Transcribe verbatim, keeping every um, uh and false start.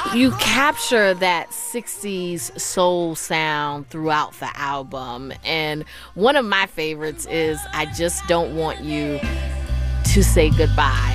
You capture that sixties soul sound throughout the album. And one of my favorites is I Just Don't Want You to Say Goodbye.